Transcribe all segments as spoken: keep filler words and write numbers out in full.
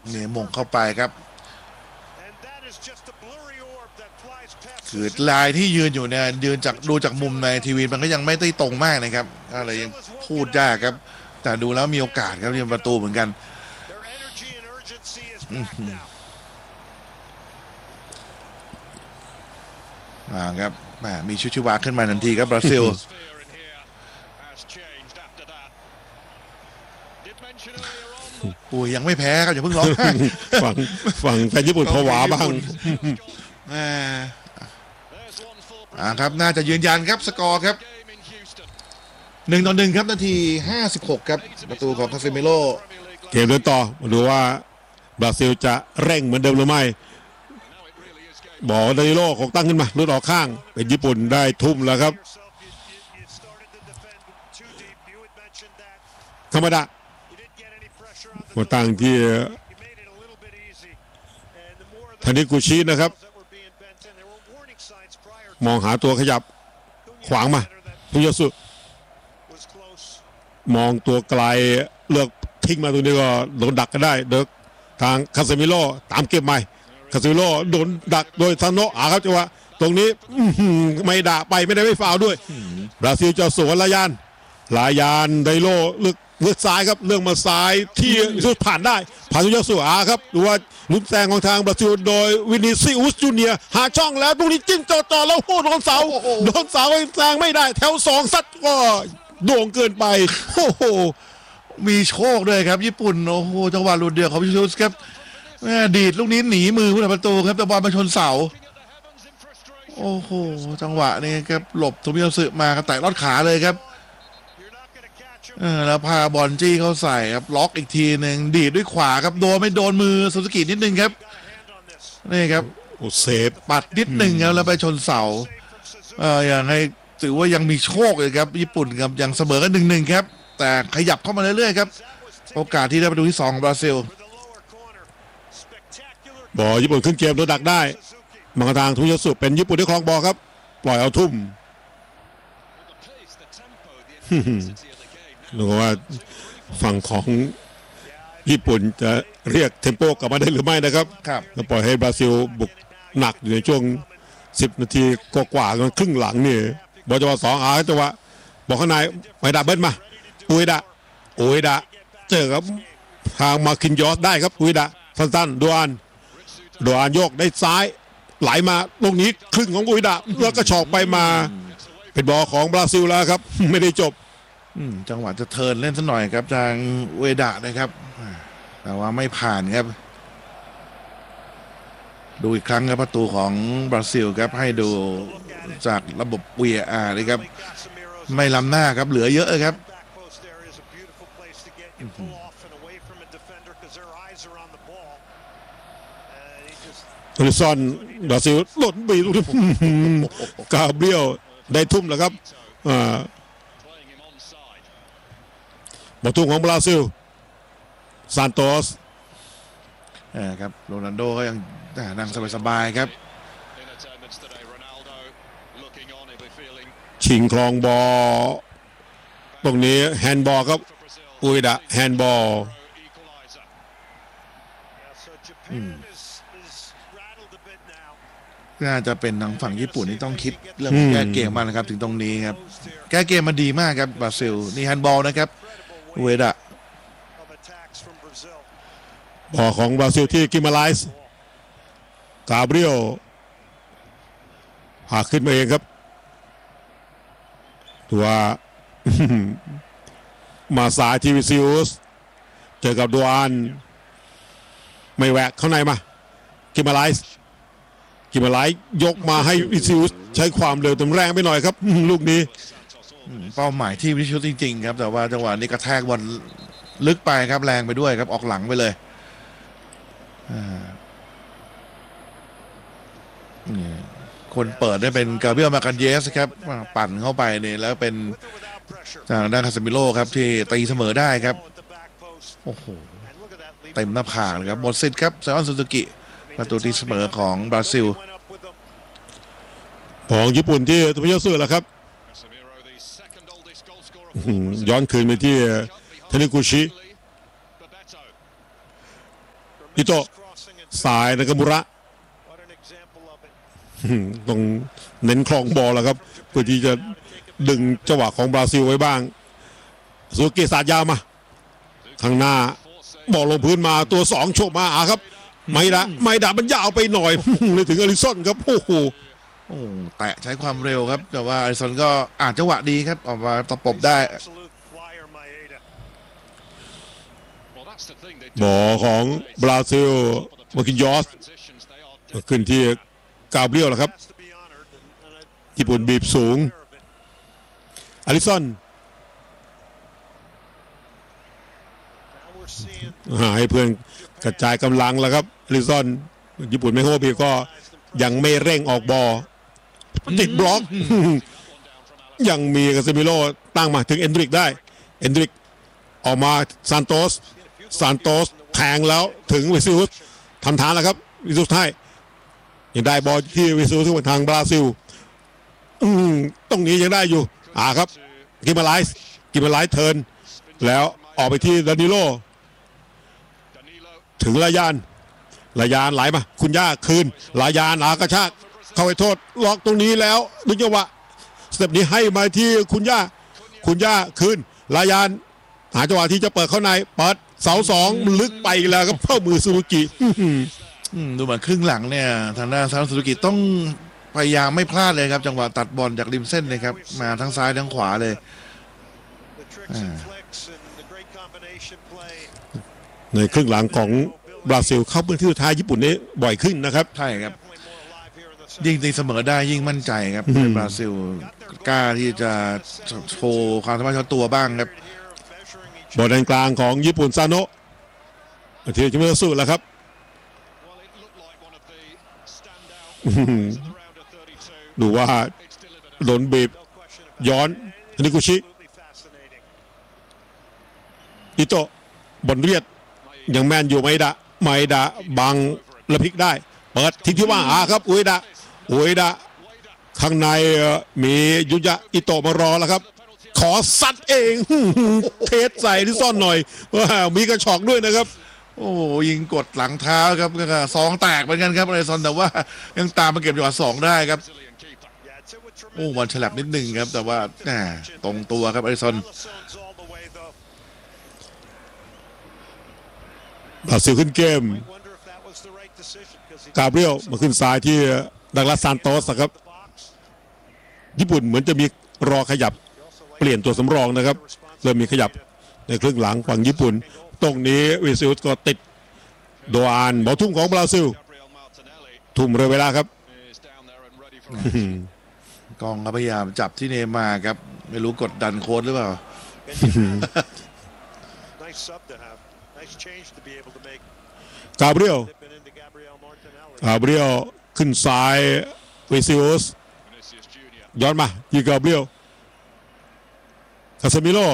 เนี่ยมงเข้าไปครับคือลายที่ยืนอยู่เนี่ยยืนจากดูจากมุมในทีวีมันก็ยังไม่ได้ตรงมากนะครับอะไรยังพูดยากครับแต่ดูแล้วมีโอกาสครับที่ประตูเหมือนกันอ่าครับมีชุชิวาขึ้นมาทันทีครับบราซิลปูยังไม่แพ้ครับอย่าเพิ่งร้องฝั่งฝั่งแฟนญี่ปุ่นผวาบ้างอ่าครับน่าจะยืนยันครับสกอร์ครับหนึ่งต่อหนึ่งครับนาทีห้าสิบหกครับประตูของคาเซมิโร่เกมเดินต่อมาดูว่าบราซิลจะเร่งเหมือนเดิมหรือไม่บอลดานิโลของตั้งขึ้นมาลุดออกข้างเป็นญี่ปุ่นได้ทุ่มแล้วครับธรรมดามาตั้งที่ทานิกุชินะครับมองหาตัวขยับขวางมาทุยสุมองตัวไกลเลือกทิ้งมาตรงนี้ก็โดนดักก็ได้เด็กทางคาเซมิโร่ตามเก็บใหม่คาเซมิโร่โดนดักโดยซานโนะอ่ะครับจังหวะตรงนี้ไม่ด่าไปไม่ได้ไม่ฟาวด้วยบราซิลจะสวนลายานลายานไดโลเลือกเลือกซ้ายครับเรื่องมาซ้ายที่สุดผ่านได้ผ่านทุยสุอ่ะครับดูว่าลุ้นแซงของทางบราซิลโดยวินิซิอุสจูเนียหาช่องแล้วตรงนี้จิ้มจ่อๆแล้วโอ้โดนเสาโดนเสาแซงไม่ได้แถวสองซัดก็โด่งเกินไปโอ้โหมีโชคด้วยครับญี่ปุ่นโอ้โหจังหวะหลุดเดี่ยวของพิชูสครับดีดลูกนี้หนีมือผู้ประตูครับแต่บอลมาชนเสาโอ้โหจังหวะนี้ครับหลบทุมิโยสึมาครับแต่ลอดขาเลยครับเออแล้วพาบอลจี้เข้าใส่ครับล็อกอีกทีหนึ่งดีดด้วยขวาครับโดนไม่โดนมือซูซูกินิดนึงครับนี่ครับโอ้เซฟปัดนิดนึงครับแล้วไปชนเสาเอออย่างให้ถือว่ายังมีโชคเลยครับญี่ปุ่นครับยังเสมอกันหนึ่งหนึ่งครับแต่ขยับเข้ามาเรื่อยๆครับโอกาสที่ได้ประตูที่สองของบราซิลบอลญี่ปุ่นขึ้นเกมโดนดักได้มังกรทางทุยสุเป็นญี่ปุ่นที่ครองบอลครับปล่อยเอาทุ่มดูว่าฝั่งของญี่ปุ่นจะเรียกเทมโปกลับมาได้หรือไม่นะครับแล้วปล่อยให้บราซิลบุกหนักอยู่ในช่วงสิบนาทีกว่าๆครึ่งหลังนี่บอลจังหวะสองอาจังหวะบอกข้างในไปดับเบิ้ลมาอุยดะอุยดะเจอครับทางมาคินยอสได้ครับอุยดะสั้นๆดวนดวนโยกได้ซ้ายไหลมาตรงนี้ครึ่งของอุยดะแล้วก็ฉอกไปมาเป็นบอลของบราซิลแล้วครับไม่ได้จบจังหวะจะเทิร์นเล่นสักหน่อยครับทางเวดะนะครับแต่ว่าไม่ผ่านครับดูอีกครั้งครับประตูของบราซิลครับให้ดูจากระบบ วี อาร์ เลยครับไม่ล้ำหน้าครับเหลือเยอะครับโอลิซอนบราซิลหล่นบีตรงนี้กาเบรียลได้ทุ่มแล้วครับอ่าประตูของบราซิลซานโตสครับโรนัลโดก็ยังนั่งสบายๆครับชิงคลองบอลตรงนี้แฮนด์บอลครับอุยดะแฮนด์บอลน่าจะเป็นทางฝั่งญี่ปุ่นที่ต้องคิดเรื่องแก้เกมมานะครับถึงตรงนี้ครับแก้เกมมาดีมากครับบราซิลนี่แฮนด์บอลนะครับอุยดะบอลของบราซิลที่กิมาไลส์กาเบรียลหาขึ้นมาเองครับตัวมาสายทีวิซิอุสเจอกับดวานไม่แหวกเข้าในมากิมาไลส์กิมาไลส์ยกมาให้วิซิอุสใช้ความเร็วเต็มแรงไปหน่อยครับลูกนี้เป้าหมายที่วิชิตจริงๆครับแต่ว่าจังหวะนี้กระแทกบอลลึกไปครับแรงไปด้วยครับออกหลังไปเลยคนเปิดได้เป็นกาเบรียลมากันเยสครับปั่นเข้าไปเนี่ยแล้วเป็นทางด้านคาเซมิโร่ครับที่ตีเสมอได้ครับโอ้โหเต็มหน้าผากเลยครับหมดสิทธิ์ครับไซออนซูซูกิประตูตีเสมอของบราซิลของญี่ปุ่นที่ทุพยศแล้วครับย้อนคืนไปที่เทนิกุชิอิโตะสายนากามุระอืมต้องเน้นคลองบอลแล้วครับเพื่อที่จะดึงจังหวะของบราซิลไว้บ้างสุเกสาดยาวมาข้างหน้าบอลลงพื้นมาตัวสองโฉบมาอ่ะครับไม่ดะไม่ดะมันยาวไปหน่อย เลยถึงอลิซอนครับโอ้โหโอ้แตะใช้ความเร็วครับ แต่ว่าอาริสันก็อ่านจังหวะดีครับ ออกมาตะปบได้บอของบราซิลมาคินยอสขึ้นที่กาเบรียลแล้วครับญี่ปุ่นบีบสูงอลิซอนหาให้เพื่อนกระจายกำลังแล้วครับอลิซอนญี่ปุ่นไม่โคบีก็ยังไม่เร่งออกบอลติดบล็อก ยังมีกาเซมิโลตั้งมาถึงเอนดริกได้เอนดริกออกมาซานโตสซานโตสแทงแล้วถึงวิซิอุสทำฐานแล้วครับวิซิอุสให้ยังได้บอลที่วิซิอุสทางบราซิลอืมตรงนี้ยังได้อยู่อ่าครับกิมาไลส์กิมาไลส์เทิร์นแล้วออกไปที่ดานิโลถึงลายานลายานไหลมาคุณย่าคืนลายานอากระชากเข้าไปโทษล็อกตรงนี้แล้วดึงจังหวะสเต็ปนี้ให้มาที่คุณย่าคุณย่าคืนลายานหาจังหวะที่จะเปิดเข้าในเปิดเสาสองลึกไปแล้วก็เข้ามือซูซูกิอืมดูเหมือนครึ่งหลังเนี่ยทางด้านซานซูซูกิต้องพยายามไม่พลาดเลยครับ จังหวะตัดบอลจากริมเส้นเลยครับ มาทั้งซ้ายทั้งขวาเลยในครึ่งหลังของบราซิลเข้าพื้นที่สุดท้ายญี่ปุ่นนี้บ่อยขึ้นนะครับใช่ครับ ยิ่งตีเสมอได้ยิ่งมั่นใจครับในบราซิลกล้าที่จะโชว์ความสามารถเฉพาะตัวบ้างครับบอลแดนกลางของญี่ปุ่นซาโนะที่จะไม่สู้แล้วครับดูว่าโดนบีบย้อนนิกุชิอิโตะบอลเรียดยังแม่นอยู่ไม่ดะไม่ดะบังระพลิกได้เปิดทิ้งที่ว่างอาครับอุยดะอุยดะข้างในมียุยะอิโตะมารอแล้วครับขอซัดเอง เทสใส่ที่ซ่อนหน่อยว่ามีกระชอกด้วยนะครับโอ้ยิงกดหลังเท้าครับก็ซองแตกเหมือนกันครับอะไรซอนแต่ว่ายังตามมาเก็บจังหวะสองได้ครับโอ้บอลฉลับนิดหนึ่งครับแต่ว่าแหมตรงตัวครับอริซอนบราซิลขึ้นเกมกาเบรียลมาขึ้นซ้ายที่ดักลาสซานโตสครับญี่ปุ่นเหมือนจะมีรอขยับเปลี่ยนตัวสำรองนะครับเริ่มมีขยับในครึ่งหลังฝั่งญี่ปุ่นตรงนี้วิซิอุสก็ติดโดอานบอลทุ่มของบราซิลทุ่มเร็วเวลาครับกองก็พยายามจับที่เนมาร์ครับไม่รู้กดดันโค้ชหรือเปล่ากาเบรียลกาเบรียลขึ้นซ้ายวิซิอุสย้อนมายีกาเบรียลคาเซมิโล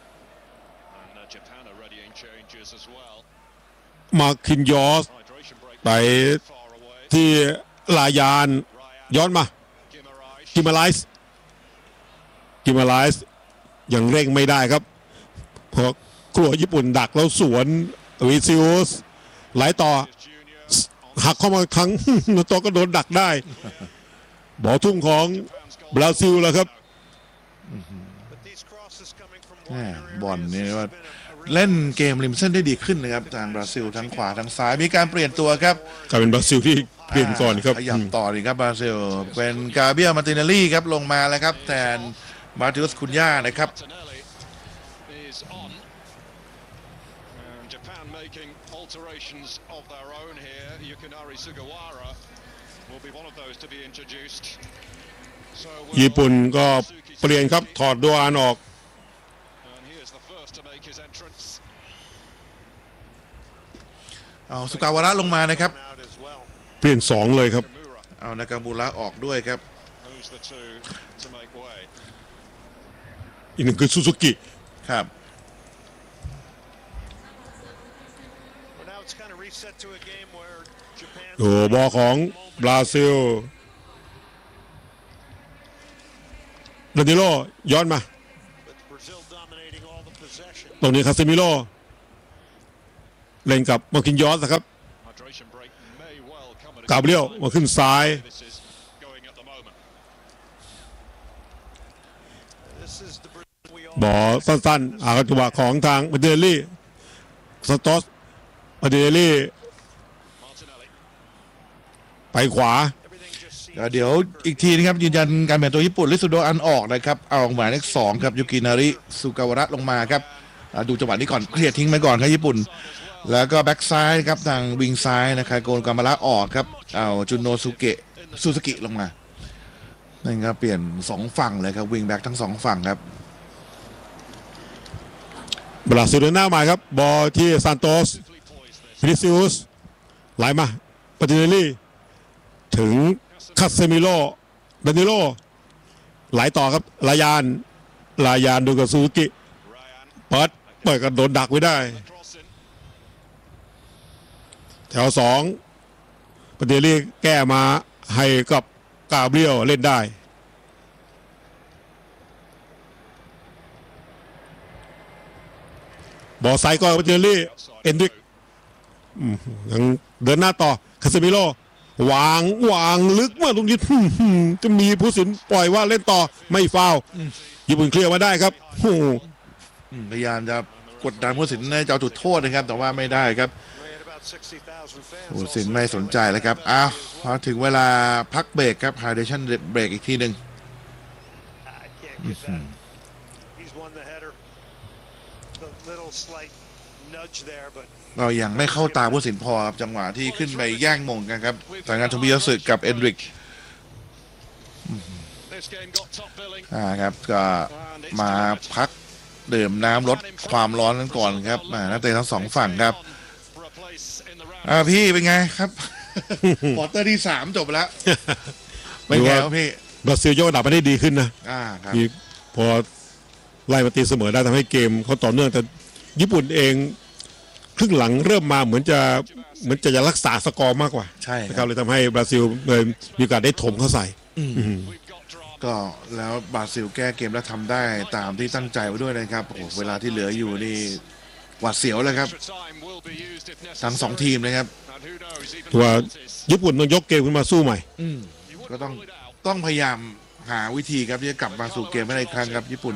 มาคินยอสไปที่ลายานย้อนมากิมาไลส์กิมาไลส์ยังเร่งไม่ได้ครับเพราะกลัวญี่ปุ่นดักแล้วสวนวิซิอุสไหลต่อหักเข้ามาครั้ง ตัวก็โดนดักได้บอลทุ่งของบราซิลแล้วครับบอลนี่ว่าเล่นเกมริมเส้นได้ดีขึ้นนะครับทางบราซิลทั้งขวาทั้งซ้ายมีการเปลี่ยนตัวครับกลายเป็นบราซิลที่เปลี่ยนก่อนครับขยับต่อดีครับบราซิลเป็นกาเบียมาติเนลลี่ครับลงมาแล้วครับแทนมาติอุสคุนย่านะครับญี่ปุ่นก็เปลี่ยนครับถอดโดอานออกเอาสุกาวาระลงมานะครับเปลี่ยนสองเลยครับเอานากามูระออกด้วยครับอีกหนึ่งคือซูซูกิครับโอ้บอลของบราซิลดานิโลย้อนมาตรงนี้คาเซมิโลเล่นกับมาคินยอสนะครับกาเบรียลมาขึ้นซ้ายบอลสั้นๆอาจังหวะของทางมาเดลี่สตอสมาเดลี่ไปขวาเดี๋ยวอีกทีนะครับยืนยันการเปลี่ยนตัวญี่ปุ่นลิซุโดอันออกนะครับเอาหมายเลขสองครับยูกินาริสุกาวระลงมาครับดูจังหวะนี้ก่อนเคลียร์ทิ้งไปก่อนครับญี่ปุ่นแล้วก็แบ็กซ้ายครับทางวิงซ้ายนะครับโกนกามาระออกครับเอาจุนโนสุเกะซูซูกิลงมานั่นก็เปลี่ยนสองฝั่งเลยครับวิงแบ็กทั้งสองฝั่งครับบราซิลเดินหน้ามาครับบอลที่ซานโตสวินิซิอุสไหลมาปาติเนลลี่ถึงคาเซมิโลดานิโลไหลต่อครับลายานลายานดูกับซูซูกิเปิดเปิดกันโดนดักไว้ได้แถวสองปาติเนลลี่แก้มาให้กับกาเบรียลเล่นได้บอลไซด์ก็ปาติเนลลี่เอนดิกยังเดินหน้าต่อคาเซมิโลวางวางลึกมาตรงนี้จะมีผู้สินปล่อยว่าเล่นต่อไม่ฟาวญี่ปุ่นเคลียร์มาได้ครับพยายามจะกดดันผู้สินในเจ้าจุดโทษนะครับแต่ว่าไม่ได้ครับผู้สินไม่สนใจแล้วครับอ้าวพอถึงเวลาพักเบรกครับไฮเดชั่นเบรกอีกทีหนึ่งเรายังไม่เข้าตาผู้สินพอครับจังหวะที่ขึ้นไปแย่งมงกันครับทางงานชมพิยสึกกับเอนริกอ่าครับก็มาพักดื่มน้ำลดความร้อนกันก่อนครับนักเตะทั้งสองฝั่งครับอ่าพี่เป็นไงครับควอเตอร์ที่สามจบแล้วเป็นไงครับพี่บราซิลยกระดับมาได้ดีขึ้นนะอ่าครับพอไล่มาตีเสมอได้ทำให้เกมเขาต่อเนื่องแต่ญี่ปุ่นเองครึ่งหลังเริ่มมาเหมือนจะเหมือนจะจะรักษาสกอร์มากกว่าใช่ครับเลยทำให้บราซิลเลยมีโอกาสได้ถมเข้าใส่ก็แล้วบราซิลแก้เกมแล้วทำได้ตามที่ตั้งใจไว้ด้วยนะครับโอ้เวลาที่เหลืออยู่นี่หวาดเสียวเลยครับทั้งสองทีมนะครับตัวญี่ปุ่นต้องยกเกมขึ้นมาสู้ใหม่ก็ต้องต้องพยายามหาวิธีครับที่จะกลับมาสู่เกมได้อีกครั้งครับญี่ปุ่น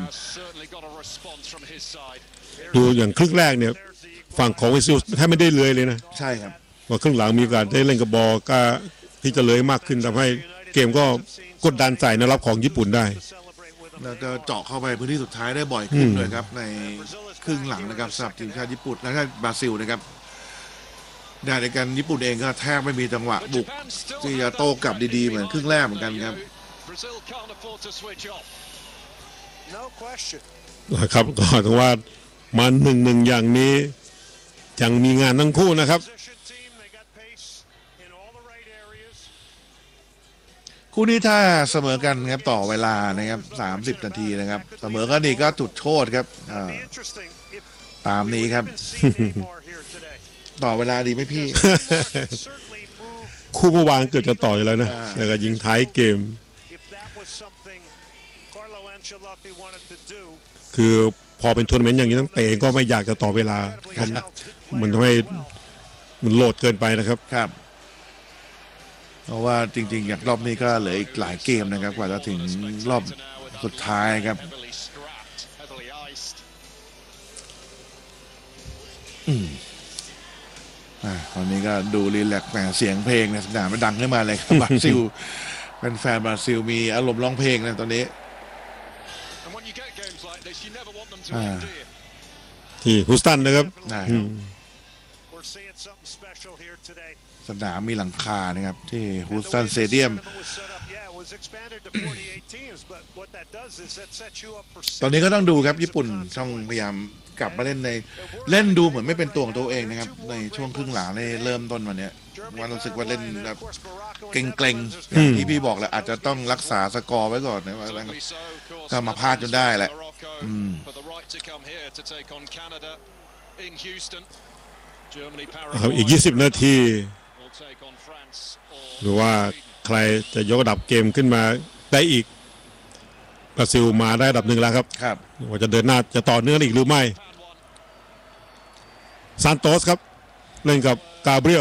ดูอย่างครึ่งแรกเนี่ยฝั่งของวิซิลแทบไม่ได้เลยเลยนะใช่ครับพอครึ่งหลังมีการได้เล่นกับบอลก็ที่จะเลยมากขึ้นทำให้เกมก็กดดันใส่แนวรับของญี่ปุ่นได้แล้วก็เจาะเข้าไปพื้นที่สุดท้ายได้บ่อยขึ้นเลยครับในครึ่งหลังนะครับสำหรับทีมชาติญี่ปุ่นและก็บราซิลนะครับได้ในการญี่ปุ่นเองก็แทบไม่มีจังหวะบุกที่จะโต้กลับดีๆเหมือนครึ่งแรกเหมือนกันครับนะครับก็ถือว่ามาหนึ่งหนึ่งอย่างนี้ยังมีงานทั้งคู่นะครับคู่นี้ถ้าเสมอกันครับต่อเวลานะครับสามสิบนาทีนะครับเสมอกันอีกก็จุดโทษครับตามนี้ครับต่อเวลาดีไหมพี่คู่เมื่อวานเกิดจะต่ออยู่แล้วนะแล้วก็ยิงท้ายเกมคือพอเป็นทัวร์นาเมนต์อย่างนี้ตั้งเตะก็ไม่อยากจะต่อเวลามันทำให้มันโหลดเกินไปนะครับครับเพราะว่าจริงๆอย่างรอบนี้ก็เหลืออีกหลายเกมนะครับกว่าจะถึงรอบสุดท้ายครับอืมอ่าตอนนี้ก็ดูรีแลกซ์แหมเสียงเพลงในสนามมันดังขึ้นมาเลยครับบราซิลเป็นแฟนบราซิลมีอารมณ์ร้องเพลงนะตอนนี้ที่ฮูสตันนะครับสนามมีหลังคานะครับที่ฮูสตันสเตเดียมตอนนี้ก็ต้องดูครับญี่ปุ่นต้องพยายามกลับมาเล่นในเล่นดูเหมือนไม่เป็นตัวของตัวเองนะครับในช่วงครึ่งหลังในเริ่มต้นวันนี้วันรู้สึกว่าเล่นแบบเกร็งๆอย่างที่พี่บอกแหละอาจจะต้องรักษาสกอร์ไว้ก่อนนะว่าก็มาพลาดจนได้แหละอีกยี่สิบนาทีหรือว่าใครจะยกระดับเกมขึ้นมาได้อีกบราซิลมาได้ระดับหนึ่งแล้วครับครับว่าจะเดินหน้าจะต่อเนื่องอีกหรือไม่ซานโตสครับเล่นกับกาเบรียล